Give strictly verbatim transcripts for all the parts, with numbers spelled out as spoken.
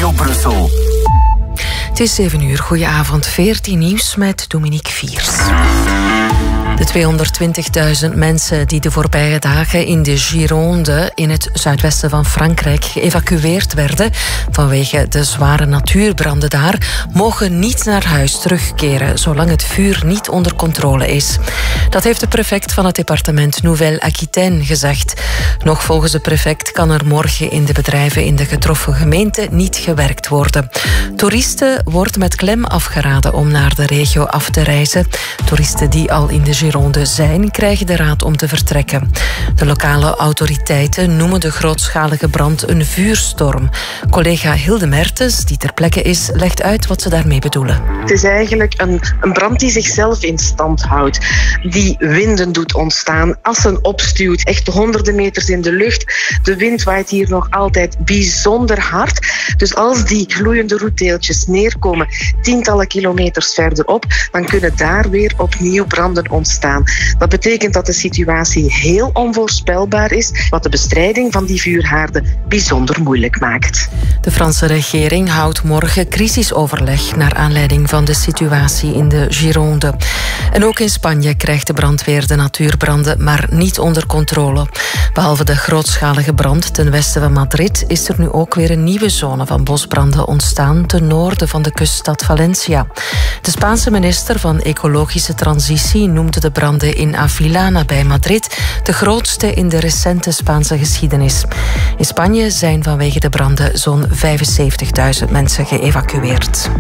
Studio Brussel. Het is zeven uur. Goedenavond. veertien nieuws met Dominique Viers. De tweehonderdtwintigduizend mensen die de voorbije dagen in de Gironde in het zuidwesten van Frankrijk geëvacueerd werden vanwege de zware natuurbranden daar, mogen niet naar huis terugkeren zolang het vuur niet onder controle is. Dat heeft de prefect van het departement Nouvelle-Aquitaine gezegd. Nog volgens de prefect kan er morgen in de bedrijven in de getroffen gemeente niet gewerkt worden. Toeristen wordt met klem afgeraden om naar de regio af te reizen. Toeristen die al in de Gironde zijn, krijgen de raad om te vertrekken. De lokale autoriteiten noemen de grootschalige brand een vuurstorm. Collega Hilde Mertens, die ter plekke is, legt uit wat ze daarmee bedoelen. Het is eigenlijk een, een brand die zichzelf in stand houdt, die winden doet ontstaan, assen opstuwt, echt honderden meters in de lucht. De wind waait hier nog altijd bijzonder hard. Dus als die gloeiende roetdeeltjes neerkomen tientallen kilometers verderop, dan kunnen daar weer opnieuw branden ontstaan. Dat betekent dat de situatie heel onvoorspelbaar is, wat de bestrijding van die vuurhaarden bijzonder moeilijk maakt. De Franse regering houdt morgen crisisoverleg naar aanleiding van de situatie in de Gironde. En ook in Spanje krijgt de brandweer de natuurbranden maar niet onder controle. Behalve de grootschalige brand ten westen van Madrid is er nu ook weer een nieuwe zone van bosbranden ontstaan ten noorden van de kuststad Valencia. De Spaanse minister van Ecologische Transitie noemde de branden in Avila nabij Madrid de grootste in de recente Spaanse geschiedenis. In Spanje zijn vanwege de branden zo'n vijfenzeventigduizend mensen geëvacueerd.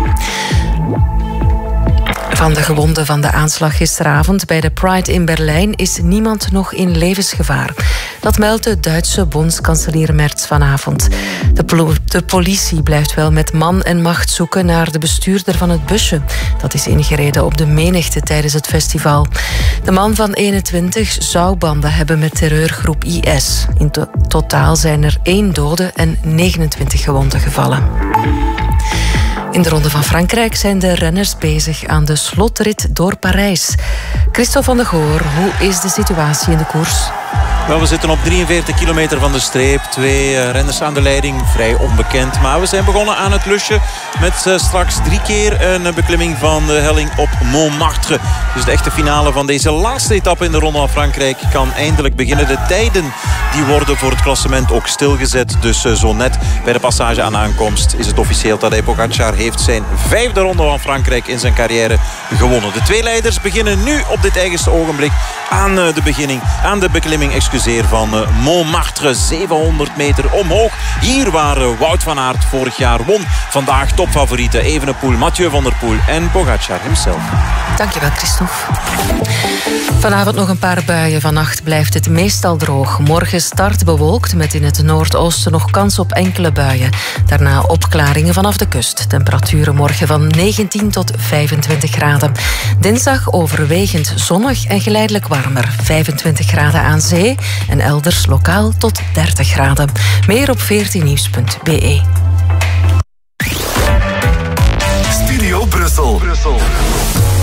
Van de gewonden van de aanslag gisteravond bij de Pride in Berlijn is niemand nog in levensgevaar. Dat meldt de Duitse bondskanselier Merz vanavond. De, plo- de politie blijft wel met man en macht zoeken naar de bestuurder van het busje. Dat is ingereden op de menigte tijdens het festival. De man van eenentwintig zou banden hebben met terreurgroep I S. In to- totaal zijn er één dode en negenentwintig gewonden gevallen. In de Ronde van Frankrijk zijn de renners bezig aan de slotrit door Parijs. Christophe van de Goor, hoe is de situatie in de koers? Wel, we zitten op drieënveertig kilometer van de streep. Twee uh, renners aan de leiding, vrij onbekend. Maar we zijn begonnen aan het lusje met uh, straks drie keer een uh, beklimming van de helling op Montmartre. Dus de echte finale van deze laatste etappe in de Ronde van Frankrijk kan eindelijk beginnen. De tijden die worden voor het klassement ook stilgezet. Dus uh, zo net bij de passage aan aankomst is het officieel. Tadej Pogačar heeft zijn vijfde Ronde van Frankrijk in zijn carrière gewonnen. De twee leiders beginnen nu op dit eigenste ogenblik aan uh, de beginning, aan de beklimming, excuseer, van uh, Montmartre. zevenhonderd meter omhoog. Hier waar uh, Wout van Aert vorig jaar won. Vandaag topfavorieten Evenepoel, Mathieu van der Poel en Pogačar himself. Dankjewel, Christophe. Vanavond nog een paar buien. Vannacht blijft het meestal droog. Morgen start bewolkt met in het noordoosten nog kans op enkele buien. Daarna opklaringen vanaf de kust. Temperaturen morgen van negentien tot vijfentwintig graden. Dinsdag overwegend zonnig en geleidelijk warmer. vijfentwintig graden aan zee en elders lokaal tot dertig graden. Meer op veertien nieuws punt b e. Studio Brussel. Brussel.